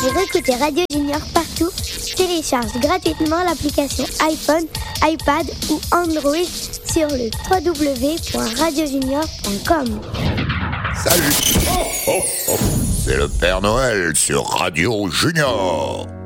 Pour écouter Radio Junior partout, télécharge gratuitement l'application iPhone, iPad ou Android sur le www.radiojunior.com. Salut! C'est le Père Noël sur Radio Junior.